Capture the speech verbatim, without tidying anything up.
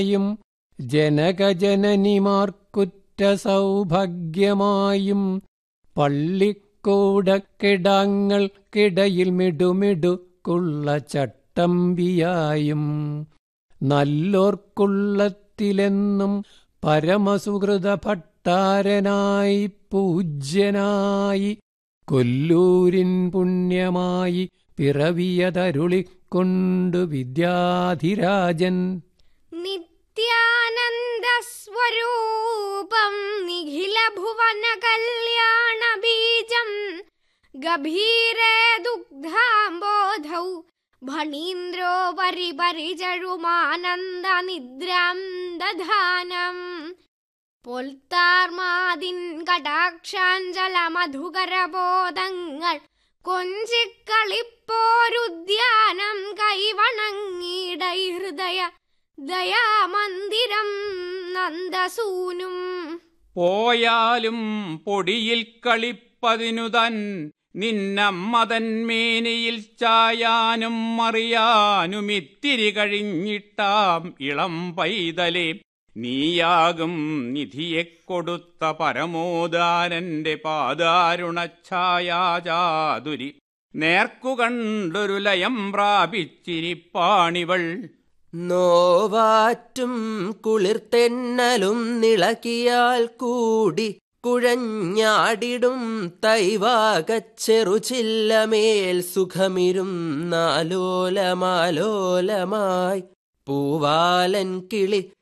യും ജനകജനനിമാർക്കുറ്റ സൗഭാഗ്യമായും പള്ളിക്കൂടക്കിടാങ്ങൾക്കിടയിൽ മിടുമിടുക്കുള്ള ചട്ടമ്പിയായും നല്ലോർക്കുള്ളത്തിലെന്നും പരമസുഹൃത ഭട്ടാരനായി പൂജ്യനായി കൊല്ലൂരിൻ പുണ്യമായി പിറവിയതരുളിക്കൊണ്ടു വിദ്യാധിരാജൻ നിത്യാനന്ദസ്വരൂപം നിഖില ഭുവന കല്യാണ ബീജം ഗഭീരേ ദുഗ്ധാംബോധൗ ഭണീന്ദ്രോ പരിപരിചരുമാനന്ദ നിദ്രാം ദധാനം പൊൽത്താർമാതിൻ കടാക്ഷാഞ്ചല മധുകരബോധങ്ങൾ കൊഞ്ചിക്കളിപ്പോരുദ്യാനം കൈവണങ്ങിടൈ ഹൃദയ ദയാമന്ദിരം നന്ദസൂനും. പോയാലും പൊടിയിൽ കളിപ്പതിനു തൻ നിന്നമ്മതൻ മേനിയിൽ ചായാനും അറിയാനും ഇത്തിരി കഴിഞ്ഞിട്ടാം ഇളം പൈതലേ നീയാകും നിധിയെ കൊടുത്ത പരമോദാനന്റെ പാദാരുണഛായാചാതുരി നേർക്കുകണ്ടൊരു ലയം പ്രാപിച്ചിരിപ്പാണിവൾ. നോവാറ്റും കുളിർത്തെന്നലും നിളകിയാൽ കൂടി കുഴഞ്ഞാടിടും തൈവാകച്ചെറുചില്ലമേൽ സുഖമിരും നാലോലമാലോലമായി പൂവാലൻ കിളി